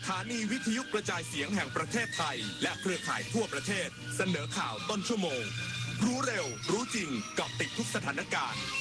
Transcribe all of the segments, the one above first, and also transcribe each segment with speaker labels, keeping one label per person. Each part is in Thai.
Speaker 1: ถานีวิทยุกระจายเสียงแห่งประเทศไทยและเครือข่ายทั่วประเทศเสนอข่าวต้นชั่วโมงรู้เร็วรู้จริงเกาะติดทุกสถานการณ์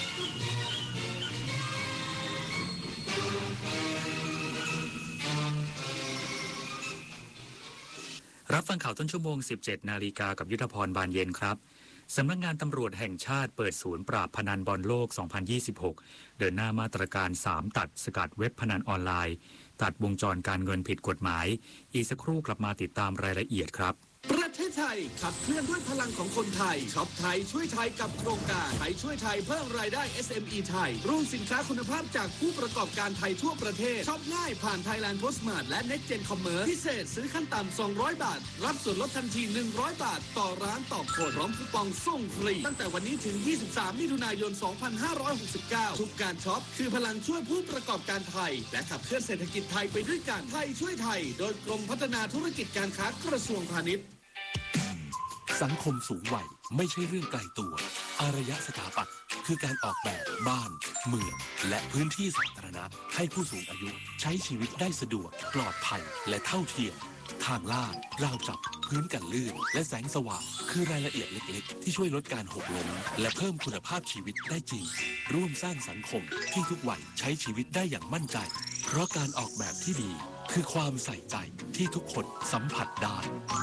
Speaker 2: รับฟังข่าวต้นชั่วโมง 17 นาฬิกากับยุทธพรบานเย็นครับสำนักงานตำรวจแห่งชาติเปิดศูนย์ปราบพนันบอลโลก 2026 เดินหน้ามาตรการ 3 ตัดสกัดเว็บพนันออนไลน์ตัดวงจรการเงินผิดกฎหมายอีกสักครู่กลับมาติดตามรายละเอียดครับ
Speaker 3: ประเทศไทยขับเคลื่อนด้วยพลังของคนไทยช็อปไทยช่วยไทยกับโครงการไทยช่วยไทยเพิ่มรายได้ SME ไทยรุ่งสินค้าคุณภาพจากผู้ประกอบการไทยทั่วประเทศช็อปง่ายผ่าน Thailand Postmart และ Next Gen Commerce พิเศษซื้อขั้นต่ำ200 บาทรับส่วนลดทันที100 บาทต่อร้านต่อคนพร้อมคูปองส่งฟรีตั้งแต่วันนี้ถึง23มิถุนายน2569ทุกการช็อปคือพลังช่วยผู้ประกอบการไทยและขับเคลื่อนเศรษฐกิจไทยไปด้วยกันไทยช่วยไทยโดยกรมพัฒนาธุรกิจการค้ากระทรวงพาณิชย์
Speaker 4: สังคมสูงวัยไม่ใช่เรื่องไกลตัวอารยสถาปัตย์คือการออกแบบบ้านเมืองและพื้นที่สาธารณะให้ผู้สูงอายุใช้ชีวิตได้สะดวกปลอดภัยและเท่าเทียมทางลาดราวจับพื้นกันลื่นและแสงสว่างคือรายละเอียดเล็กๆที่ช่วยลดการหกล้มและเพิ่มคุณภาพชีวิตได้จริงร่วมสร้างสังคมที่ทุกวัยใช้ชีวิตได้อย่างมั่นใจเพราะการออกแบบที่ดีคือความใส่ใจที่ทุกคนสัมผัสได้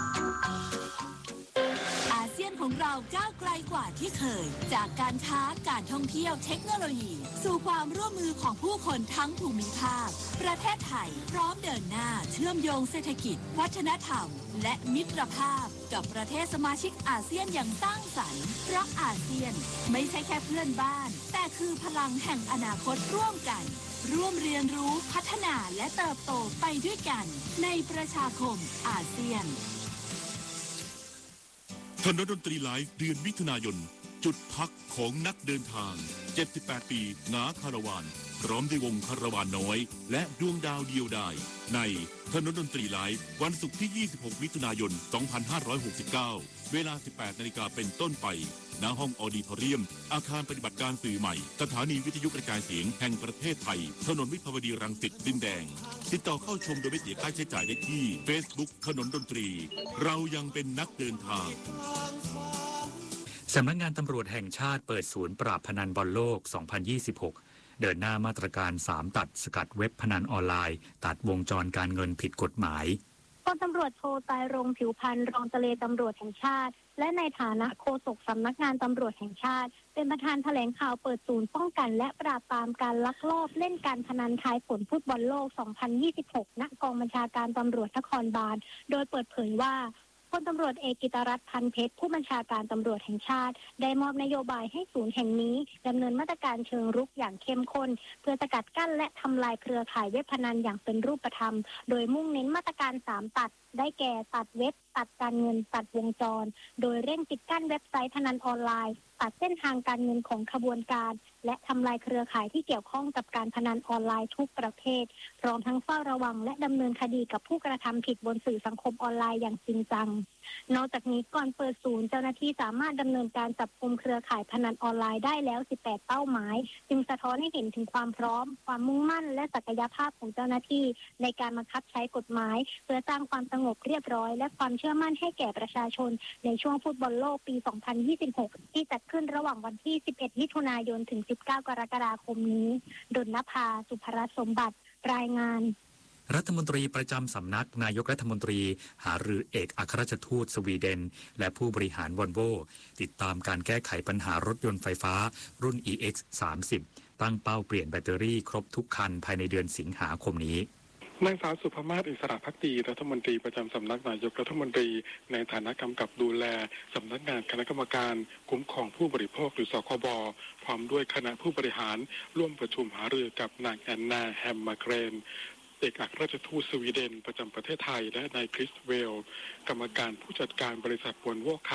Speaker 5: ของเราก้าวไกลกว่าที่เคยจากการค้าการท่องเที่ยวเทคโนโลยีสู่ความร่วมมือของผู้คนทั้งภูมิภาคประเทศไทยพร้อมเดินหน้าเชื่อมโยงเศรษฐกิจวัฒนธรรมและมิตรภาพกับประเทศสมาชิกอาเซียนอย่างสร้างสรรค์เพราะอาเซียนไม่ใช่แค่เพื่อนบ้านแต่คือพลังแห่งอนาคตร่วมกันร่วมเรียนรู้พัฒนาและเติบโตไปด้วยกันในประชาคมอาเซียน
Speaker 6: ถนนดนตรีไลฟ์เดือนมิถุนายนจุดพักของนักเดินทาง78ปีนาคาราวานพร้อมด้วยวงคาราวานน้อยและดวงดาวเดียวดายในถนนดนตรีไลฟ์วันศุกร์ที่26มิถุนายน2569เวลา 18 นาฬิกาเป็นต้นไปณห้องออดิทอเรียมอาคารปฏิบัติการสื่อใหม่สถานีวิทยุกระจายเสียงแห่งประเทศไทยถนนวิภาวดีรังสิตดินแดงติดต่อเข้าชมโดยไม่เสียค่าใช้จ่ายได้ที่ Facebook ถนนดนตรีเรายังเป็นนักเดินทาง
Speaker 2: สำนักงานตำรวจแห่งชาติเปิดศูนย์ปราบพนันบอลโลก 2026 เดินหน้ามาตรการ 3 ตัดสกัดเว็บพนันออนไลน์ตัดวงจรการเงินผิดกฎหมาย
Speaker 7: พลตำรวจโทไตรรงค์ผิวพรรณรองเจรตำรวจแห่งชาติและในฐานะโฆษกสำนักงานตำรวจแห่งชาติเป็นประธานแถลงข่าวเปิดศูนย์ป้องกันและปราบปรามการลักลอบเล่นการพนันทายผลฟุตบอลโลก 2026 ณ กองบัญชาการตำรวจนครบาลโดยเปิดเผยว่าพลตำรวจเอกกิตรัตน์ พันเพชรผู้บัญชาการตำรวจแห่งชาติได้มอบนโยบายให้ศูนย์แห่งนี้ดำเนินมาตรการเชิงรุกอย่างเข้มข้นเพื่อสกัดกั้นและทำลายเครือข่ายเว็บพนันอย่างเป็นรูปธรรมโดยมุ่งเน้นมาตรการ3ตัดได้แก่ตัดเว็บตัดการเงินตัดวงจรโดยเร่งปิดกั้นเว็บไซต์พนันออนไลน์ตัดเส้นทางการเงินของขบวนการและทำลายเครือข่ายที่เกี่ยวข้องกับการพนันออนไลน์ทุกประเภทพร้อมทั้งเฝ้าระวังและดำเนินคดีกับผู้กระทำผิดบนสื่อสังคมออนไลน์อย่างจริงจังนอกจากนี้ก่อนเปิดศูนย์เจ้าหน้าที่สามารถดำเนินการจับกุมเครือข่ายพนันออนไลน์ได้แล้ว18เป้าหมายจึงสะท้อนให้เห็นถึงความพร้อมความมุ่งมั่นและศักยภาพของเจ้าหน้าที่ในการบังคับใช้กฎหมายเพื่อสร้างความสงบเรียบร้อยและความเชื่อมั่นให้แก่ประชาชนในช่วงฟุตบอลโลกปี 2026 ที่จัดขึ้นระหว่างวันที่11มิถุนายนถึง19กรกฎาคมนี้ดลนภาสุภรัตน์สมบัติรายงาน
Speaker 2: รัฐมนตรีประจำสำนักนายกรัฐมนตรีหารือเอกอัครราชทูตสวีเดนและผู้บริหารวอลโวติดตามการแก้ไขปัญหารถยนต์ไฟฟ้ารุ่น EX30 ตั้งเป้าเปลี่ยนแบตเตอรี่ครบทุกคันภายในเดือนสิงหาคมนี้
Speaker 8: นางสาวสุภมาศ อิสระภักดีรัฐมนตรีประจำสำนักนายกรัฐมนตรีในฐานะกำกับดูแลสำนักงานคณะกรรมการคุ้มครองผู้บริโภคหรือสคบพร้อมด้วยคณะผู้บริหารร่วมประชุมหารือกับนางแอนนาแฮมมาเกรนเอกอัครราชทูตสวีเดนประจำประเทศไทยและนายคริสเวลกรรมการผู้จัดการบริษัทวอลโว่